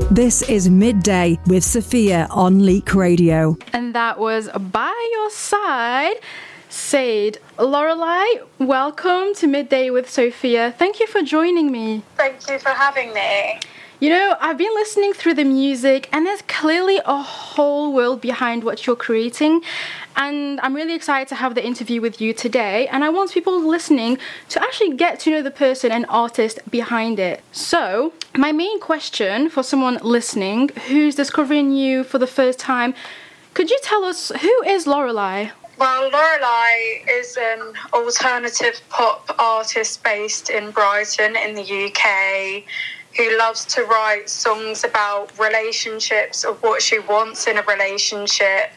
This is Midday with Sophia on Leak Radio. And that was By Your Side, Sade. Lorelei, welcome to Midday with Sophia. Thank you for joining me. Thank you for having me. You know, I've been listening through the music and there's clearly a whole world behind what you're creating. And I'm really excited to have the interview with you today. And I want people listening to actually get to know the person and artist behind it. So, my main question for someone listening who's discovering you for the first time, could you tell us, who is Lorelei? Well, Lorelei is an alternative pop artist based in Brighton in the UK, who loves to write songs about relationships, of what she wants in a relationship,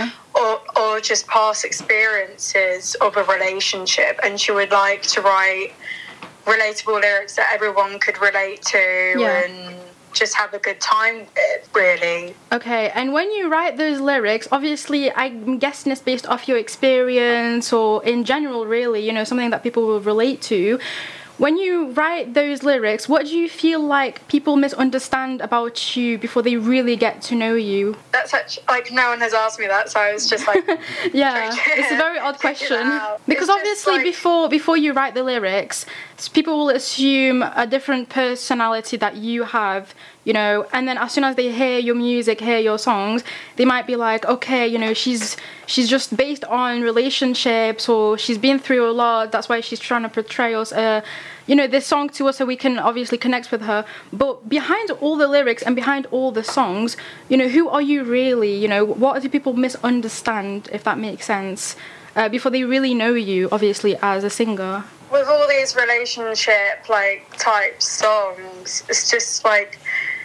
or just past experiences of a relationship. And she would like to write relatable lyrics that everyone could relate to and just have a good time with, really. Okay, and when you write those lyrics, obviously I'm guessing it's based off your experience or in general, really, you know, something that people will relate to. When you write those lyrics, what do you feel like people misunderstand about you before they really get to know you? That's such, like, no one has asked me that, so I was just like... Yeah, it's a very odd question. Because obviously before you write the lyrics, people will assume a different personality that you have, you know, and then as soon as they hear your music, hear your songs, they might be like, okay, you know, she's just based on relationships, or she's been through a lot, that's why she's trying to portray us, you know, this song to us so we can obviously connect with her. But behind all the lyrics and behind all the songs, you know, who are you really? You know, what do people misunderstand, if that makes sense, before they really know you, obviously, as a singer? With all these relationship, like, type songs, it's just like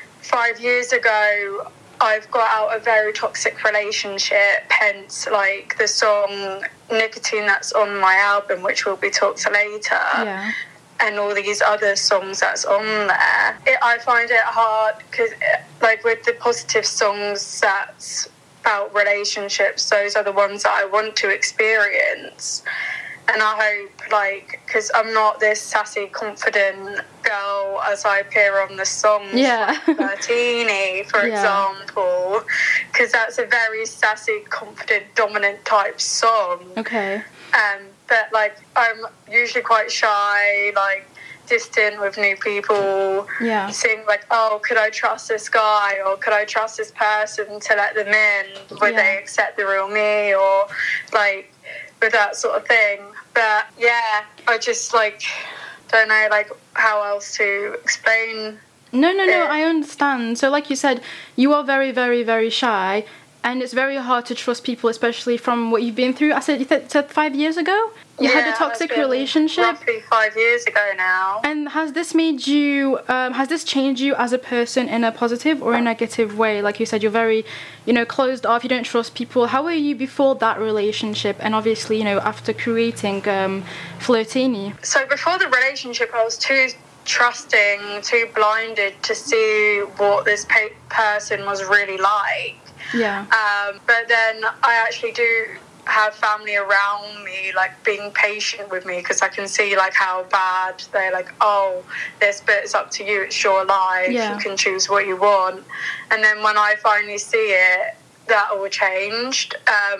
5 years ago, I've got out a very toxic relationship, hence, like, the song Nicotine that's on my album, which will be talked later. Yeah. And all these other songs that's on there. I find it hard because, like, with the positive songs that's about relationships, those are the ones that I want to experience. And I hope, like, because I'm not this sassy, confident girl as I appear on the songs, like Bertini, for example, because that's a very sassy, confident, dominant type song. Okay. But, like, I'm usually quite shy, like, distant with new people. Yeah. Saying, like, oh, could I trust this guy, or could I trust this person to let them in? Would they accept the real me, or, like, with that sort of thing. But, yeah, I just, like, don't know, like, how else to explain. No, I understand. So, like you said, you are very, very, very shy. And it's very hard to trust people, especially from what you've been through. I said, you said 5 years ago? You had a toxic relationship? Roughly 5 years ago now. And has this made you, has this changed you as a person in a positive or a negative way? Like you said, you're very, you know, closed off, you don't trust people. How were you before that relationship? And obviously, you know, after creating Flirtini? So before the relationship, I was too trusting, too blinded to see what this person was really like. Yeah. But then I actually do have family around me, like, being patient with me, because I can see, like, how bad they're like, oh, this bit's up to you, it's your life, you can choose what you want. And then when I finally see it, that all changed.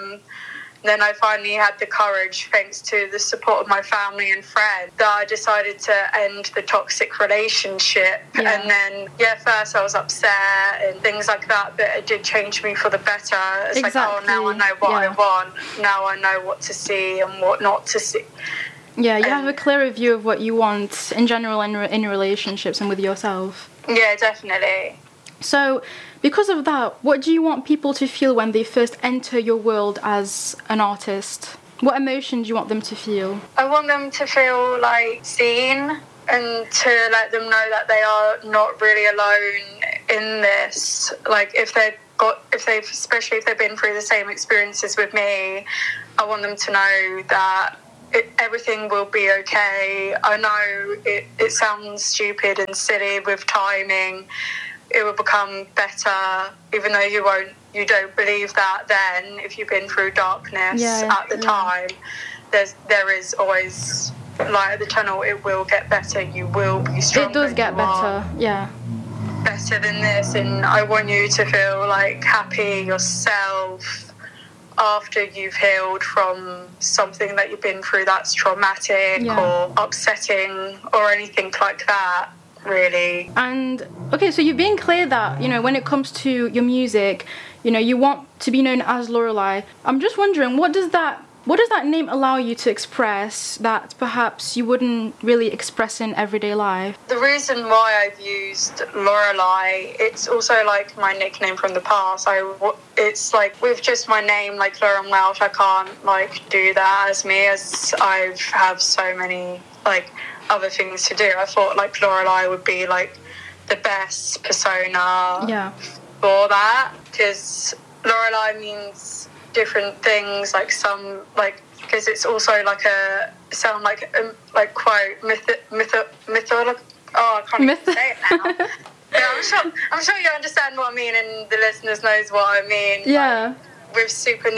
Then I finally had the courage, thanks to the support of my family and friends, that I decided to end the toxic relationship. And then, first I was upset and things like that, but it did change me for the better. It's like, oh, now I know what I want. Now I know what to see and what not to see. Yeah, you have a clearer view of what you want in general in relationships and with yourself. Yeah, definitely. So, because of that, what do you want people to feel when they first enter your world as an artist? What emotion do you want them to feel? I want them to feel, like, seen, and to let them know that they are not really alone in this. Like, especially if they've been through the same experiences with me, I want them to know that everything will be okay. I know it sounds stupid and silly with timing. It will become better, even though you don't believe that then, if you've been through darkness at the time. There is always light at the tunnel. It will get better. You will be stronger. It does get better, yeah. better than this, and I want you to feel like happy yourself after you've healed from something that you've been through that's traumatic or upsetting or anything like that, really. And okay, so you've been clear that, you know, when it comes to your music, you know, you want to be known as Lorelei. I'm just wondering, what does that name allow you to express that perhaps you wouldn't really express in everyday life? The reason why I've used Lorelei, it's also like my nickname from the past. It's like with just my name, like Lauren Welsh, I can't like do that as me, as I have so many like other things to do. I thought like Lorelei would be like the best persona for that, because Lorelei means different things, like some like, because it's also like a sound like quite mythological. Oh, I can't even say it now. Yeah, I'm sure you understand what I mean, and the listeners knows what I mean. Yeah. Like, with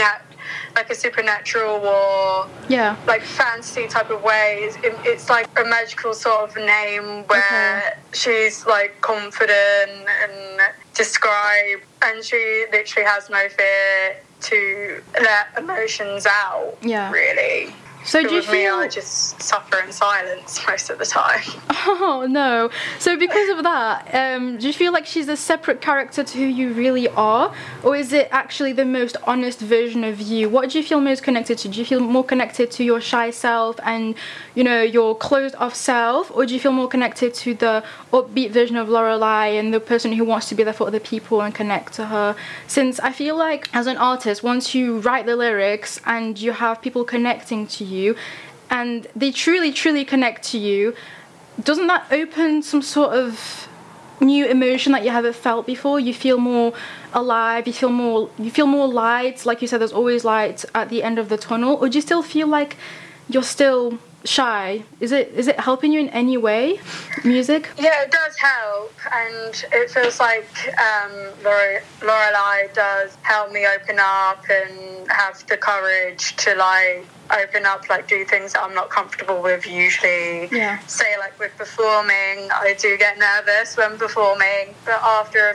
a supernatural or like fantasy type of way. It's like a magical sort of name where she's like confident and described, and she literally has no fear to let emotions out. Really. So do you feel... I just suffer in silence most of the time. Oh, no. So because of that, do you feel like she's a separate character to who you really are? Or is it actually the most honest version of you? What do you feel most connected to? Do you feel more connected to your shy self and, you know, your closed-off self? Or do you feel more connected to the upbeat version of Lorelei and the person who wants to be there for other people and connect to her? Since I feel like, as an artist, once you write the lyrics and you have people connecting to you and they truly connect to you, doesn't that open some sort of new emotion that you haven't felt before? You feel more alive, you feel more light, like you said, there's always light at the end of the tunnel? Or do you still feel like you're still shy? Is it helping you in any way, music? Yeah, it does help, and it feels like Lorelei does help me open up and have the courage to like open up, like do things that I'm not comfortable with usually. Say like with performing, I do get nervous when performing, but after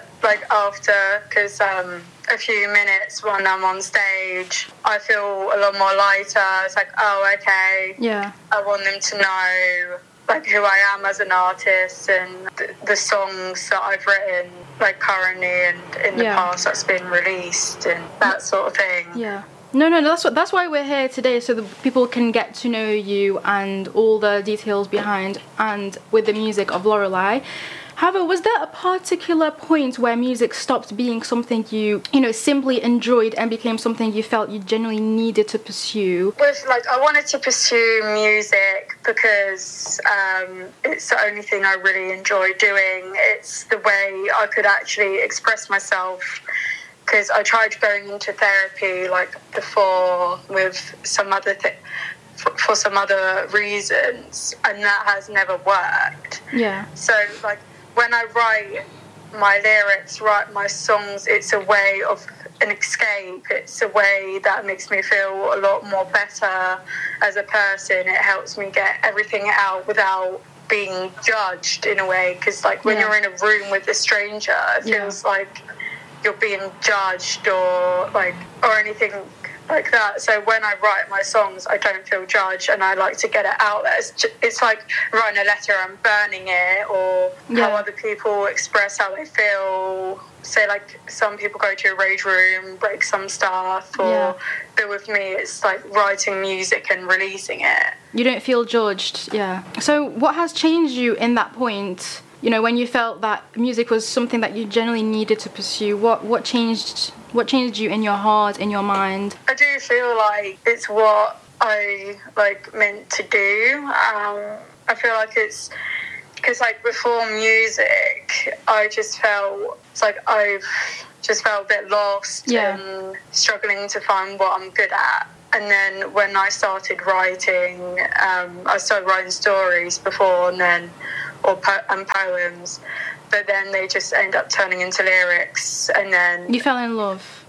because a few minutes when I'm on stage, I feel a lot more lighter. It's like, oh, okay. I want them to know like who I am as an artist and the songs that I've written like currently and in the past that's been released and that sort of thing. No, that's why we're here today, so that people can get to know you and all the details behind and with the music of Lorelei. However, was there a particular point where music stopped being something you simply enjoyed and became something you felt you genuinely needed to pursue? I wanted to pursue music because it's the only thing I really enjoy doing. It's the way I could actually express myself. Because I tried going into therapy like before with some other for some other reasons, and that has never worked. So like when I write my lyrics, write my songs, it's a way of an escape. It's a way that makes me feel a lot more better as a person. It helps me get everything out without being judged in a way. Because like when you're in a room with a stranger, it feels like you're being judged or anything like that. So when I write my songs, I don't feel judged, and I like to get it out there. It's like writing a letter and burning it, or how other people express how they feel. Say like some people go to a rage room, break some stuff, but with me it's like writing music and releasing it. You don't feel judged. So what has changed you in that point? You know, when you felt that music was something that you genuinely needed to pursue, what changed you in your heart, in your mind? I do feel like it's what I meant to do. I feel like it's because before music, I just felt I've just felt a bit lost and struggling to find what I'm good at. And then when I started writing, I started writing stories before and then. And poems, but then they just end up turning into lyrics, and then you fell in love.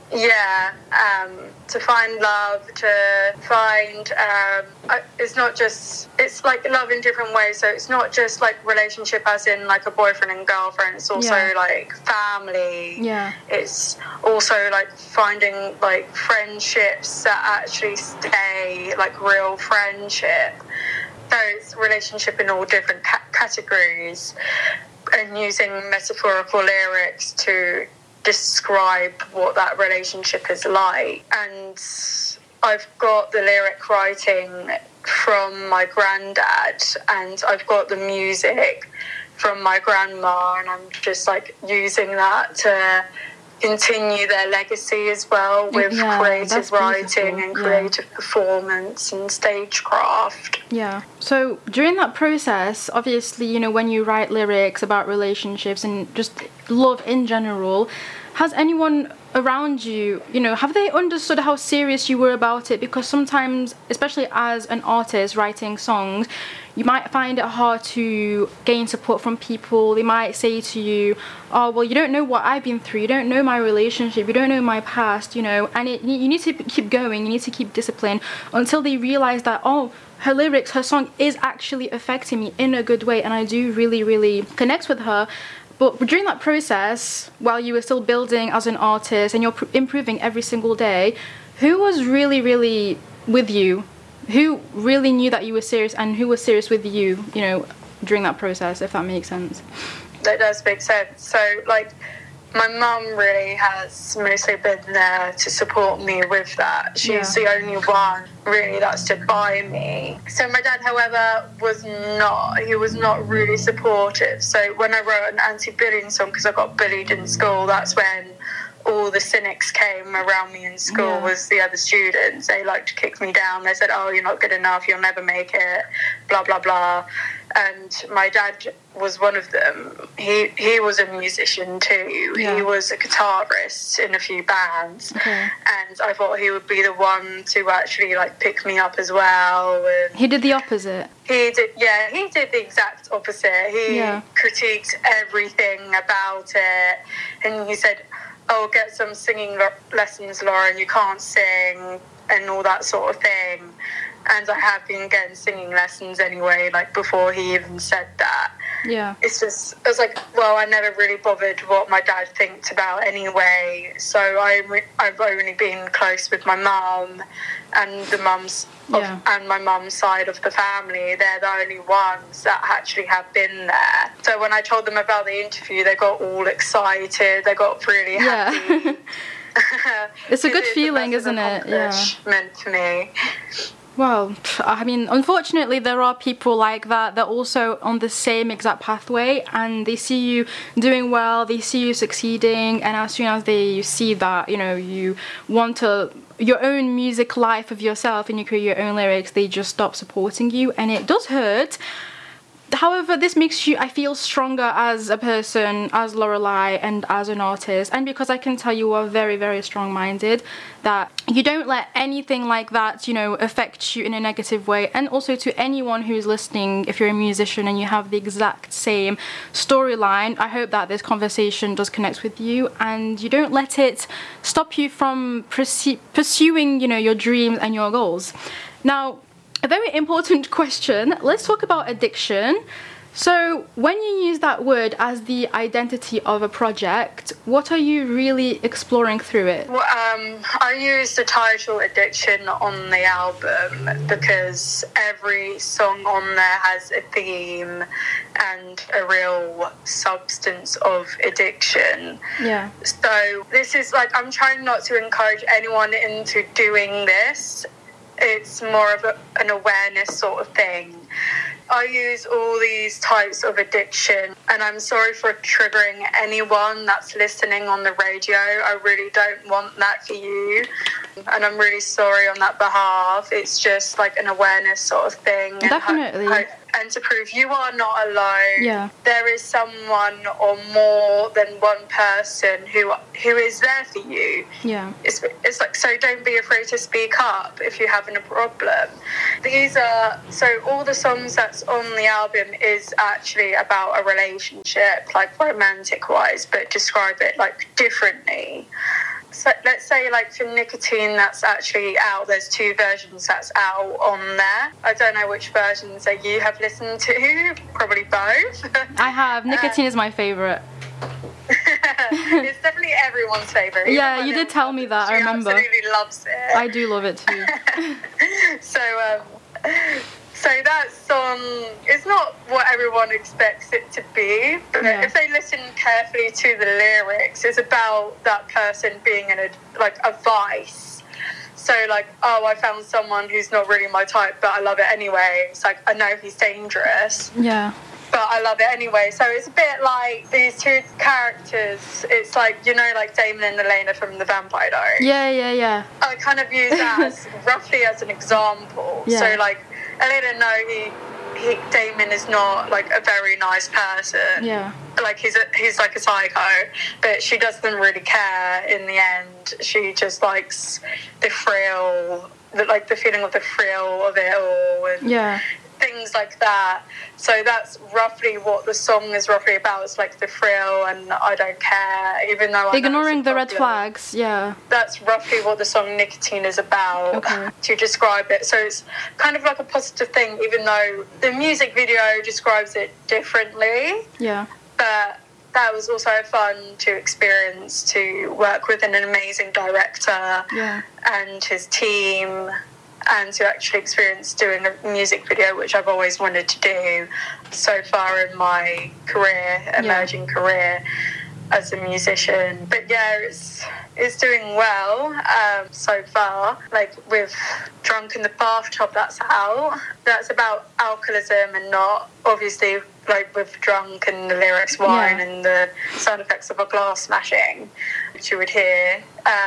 to find love, to find it's not just, it's like love in different ways. So it's not just like relationship as in like a boyfriend and girlfriend, it's also like family. It's also like finding like friendships that actually stay, like real friendship. So it's relationship in all different categories, and using metaphorical lyrics to describe what that relationship is like. And I've got the lyric writing from my granddad, and I've got the music from my grandma, and I'm just like using that to continue their legacy as well, with creative writing and creative performance and stagecraft. So during that process, obviously, you know, when you write lyrics about relationships and just love in general, has anyone around you, you know, have they understood how serious you were about it? Because sometimes, especially as an artist writing songs, you might find it hard to gain support from people. They might say to you, oh, well, you don't know what I've been through, you don't know my relationship, you don't know my past, you know, and you need to keep going, you need to keep discipline, until they realize that, oh, her lyrics, her song is actually affecting me in a good way, and I do really, really connect with her. But during that process, while you were still building as an artist and you're improving every single day, who was really, really with you? Who really knew that you were serious, and who was serious with you, you know, during that process, if that makes sense? That does make sense. So, like, my mum really has mostly been there to support me with that. She's the only one really that stood by me. So my dad, however, was not really supportive. So when I wrote an anti-bullying song, because I got bullied in school, that's when all the cynics came around me in school, was the other students. They liked to kick me down. They said, oh, you're not good enough, you'll never make it, blah, blah, blah. And my dad was one of them. He was a musician too. He was a guitarist in a few bands. And I thought he would be the one to actually like pick me up as well. And he did the opposite. He did the exact opposite. He critiqued everything about it, and he said, oh, get some singing lessons, Lauren, you can't sing, and all that sort of thing. And I have been getting singing lessons anyway, like before he even said that. It's just, I was like, well, I never really bothered what my dad thinks about anyway. So I've only been close with my mum and the mums and my mum's side of the family. They're the only ones that actually have been there. So when I told them about the interview, they got all excited. They got really happy. It's a good feeling, isn't it? Meant for me. Well, I mean, unfortunately, there are people like that. They're also on the same exact pathway, and they see you doing well, they see you succeeding, and as soon as they see that, you know, you want your own music life of yourself and you create your own lyrics, they just stop supporting you, and it does hurt. However, this makes you, I feel, stronger as a person, as Lorelei, and as an artist. And because I can tell you are very, very strong-minded, that you don't let anything like that, you know, affect you in a negative way. And also to anyone who's listening, if you're a musician and you have the exact same storyline, I hope that this conversation does connect with you, and you don't let it stop you from pursuing, you know, your dreams and your goals. Now, a very important question. Let's talk about addiction. So when you use that word as the identity of a project, what are you really exploring through it? Well, I used the title Addiction on the album because every song on there has a theme and a real substance of addiction. So this is like, I'm trying not to encourage anyone into doing this. It's more of an awareness sort of thing. I use all these types of addiction, and I'm sorry for triggering anyone that's listening on the radio. I really don't want that for you, and I'm really sorry on that behalf. It's just like an awareness sort of thing. Definitely. And to prove you are not alone. There is someone or more than one person who is there for you. It's like, so don't be afraid to speak up if you're having a problem. So all the songs that's on the album is actually about a relationship, like romantic wise, but describe it like differently. so let's say like for Nicotine that's actually out, there's 2 versions that's out on there. I don't know which versions that you have listened to, probably both. I have. Nicotine is my favourite. It's definitely everyone's favourite. Yeah, you did tell me that, I remember. She absolutely loves it. I do love it too. So that song is not what everyone expects it to be, but if they listen carefully to the lyrics, it's about that person being in a vice. So like, oh, I found someone who's not really my type, but I love it anyway. It's like, I know he's dangerous. Yeah. But I love it anyway. So it's a bit like these 2 characters. It's like, you know, like Damon and Elena from The Vampire Diaries. Yeah. I kind of use that as roughly as an example. Yeah. So like, Elena, Damon is not like a very nice person. Yeah. Like he's like a psycho, but she doesn't really care in the end. She just likes the thrill, the feeling of the thrill of it all, and things like that. So that's roughly what the song is roughly about. It's like the thrill, and I don't care, even though ignoring the red flags. Yeah, that's roughly what the song Nicotine is about. To describe it. So it's kind of like a positive thing, even though the music video describes it differently. Yeah, but that was also fun to experience, to work with an amazing director and his team, and to actually experience doing a music video, which I've always wanted to do so far in my career, emerging career as a musician. But yeah, it's doing well so far. Like with Drunk in the Bathtub, that's out. That's about alcoholism and not obviously like with Drunk and the lyrics wine and the sound effects of a glass smashing, which you would hear.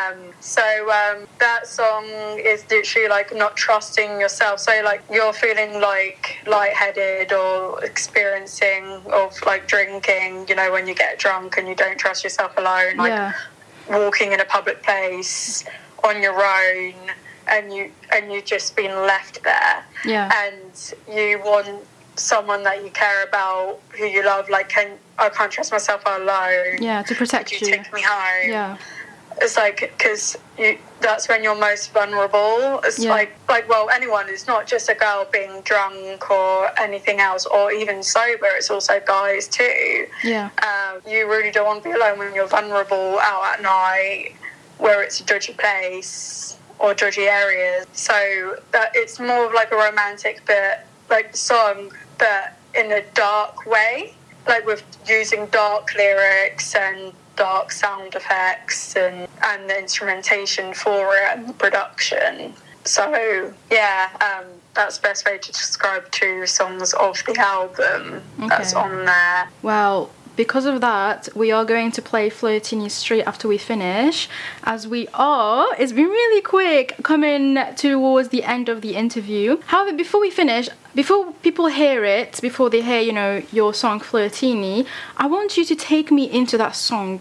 That song is literally like not trusting yourself. So like you're feeling like lightheaded or experiencing of like drinking, you know, when you get drunk and you don't trust yourself alone, like walking in a public place on your own, and you've just been left there. And you want someone that you care about, who you love, like, I can't trust myself alone. To protect you. Could you take me home? It's like, because that's when you're most vulnerable. It's like, well, anyone. It's not just a girl being drunk or anything else, or even sober. It's also guys too. Yeah. You really don't want to be alone when you're vulnerable out at night, where it's a dodgy place or dodgy areas. So that it's more of like a romantic bit, like song, but in a dark way, like with using dark lyrics and dark sound effects and the instrumentation for it and the production. So that's the best way to describe 2 songs of the album that's on there. Well, because of that, we are going to play Flirtini straight after we finish, as it's been really quick coming towards the end of the interview. However, before we finish, before people hear it, before they hear, your song Flirtini, I want you to take me into that song,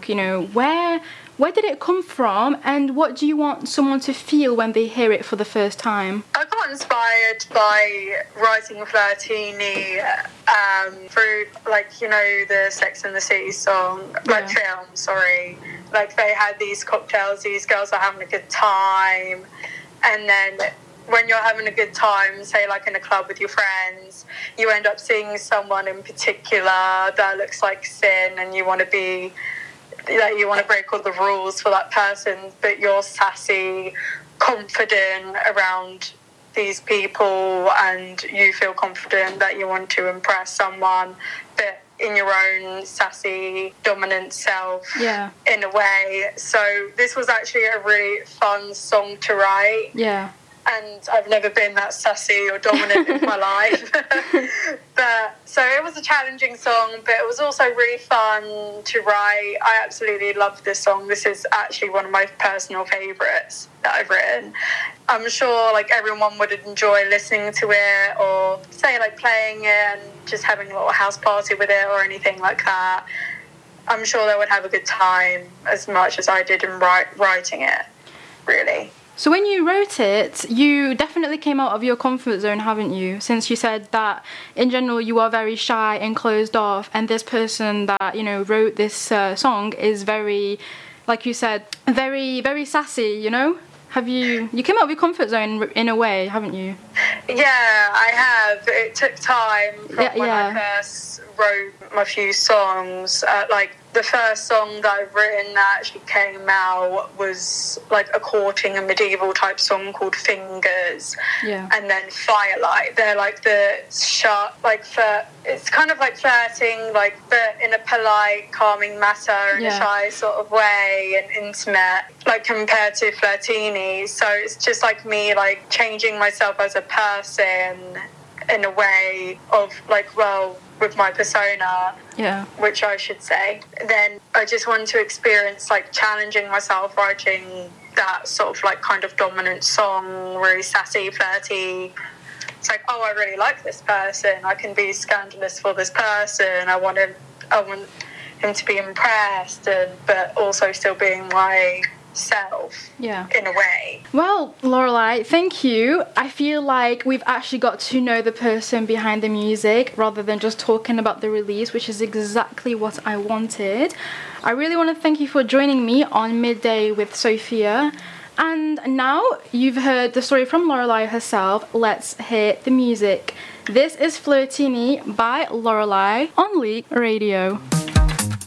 where did it come from, and what do you want someone to feel when they hear it for the first time? I got inspired by writing Flirtini through, the Sex and the City song, film, sorry. Like, they had these cocktails, these girls are having a good time, and then when you're having a good time, say like in a club with your friends, you end up seeing someone in particular that looks like sin, and you want to break all the rules for that person, but you're sassy, confident around these people, and you feel confident that you want to impress someone, but in your own sassy, dominant self, in a way. So this was actually a really fun song to write. Yeah. And I've never been that sassy or dominant in my life. So it was a challenging song, but it was also really fun to write. I absolutely love this song. This is actually one of my personal favourites that I've written. I'm sure everyone would enjoy listening to it, or say playing it and just having a little house party with it or anything like that. I'm sure they would have a good time as much as I did in writing it, really. So when you wrote it, you definitely came out of your comfort zone, haven't you? Since you said that, in general, you are very shy and closed off, and this person that, wrote this song is very like you said, very, very sassy, you know? You came out of your comfort zone in a way, haven't you? Yeah, I have. It took time from when I first wrote my few songs. Like, the first song that I've written that actually came out was like a courting and medieval type song called Fingers. Yeah. And then Firelight. They're like the sharp, like, it's kind of like flirting, like, but in a polite, calming manner, in a shy sort of way, and intimate, like, compared to Flirtini. So it's just like me, like, changing myself as a person in a way of, like, well, with my persona, which I should say. Then I just wanted to experience, like, challenging myself, writing that sort of, like, kind of dominant song, really sassy, flirty. It's like, oh, I really like this person. I can be scandalous for this person. I want him to be impressed, but also still being myself in a way. Well, Lorelei, thank you. I feel like we've actually got to know the person behind the music rather than just talking about the release, which is exactly what I wanted. I really want to thank you for joining me on Midday with Sophia. And now you've heard the story from Lorelei herself, let's hear the music. This is Flirtini by Lorelei on Leak Radio.